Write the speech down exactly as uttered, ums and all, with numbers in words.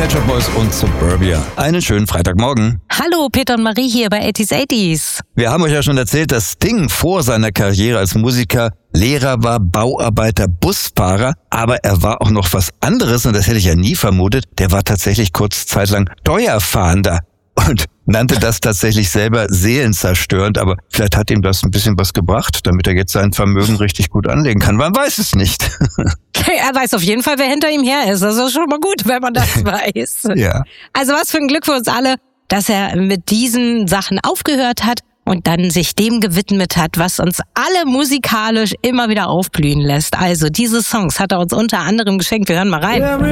Pet Shop Boys und Suburbia. Einen schönen Freitagmorgen. Hallo, Peter und Marie hier bei eighties eighties. Wir haben euch ja schon erzählt, dass Sting vor seiner Karriere als Musiker Lehrer war, Bauarbeiter, Busfahrer, aber er war auch noch was anderes und das hätte ich ja nie vermutet. Der war tatsächlich kurz Zeit lang Steuerfahnder und nannte das tatsächlich selber seelenzerstörend, aber vielleicht hat ihm das ein bisschen was gebracht, damit er jetzt sein Vermögen richtig gut anlegen kann. Man weiß es nicht. Er weiß auf jeden Fall, wer hinter ihm her ist. Das ist schon mal gut, wenn man das weiß. Ja. Also was für ein Glück für uns alle, dass er mit diesen Sachen aufgehört hat und dann sich dem gewidmet hat, was uns alle musikalisch immer wieder aufblühen lässt. Also diese Songs hat er uns unter anderem geschenkt. Wir hören mal rein.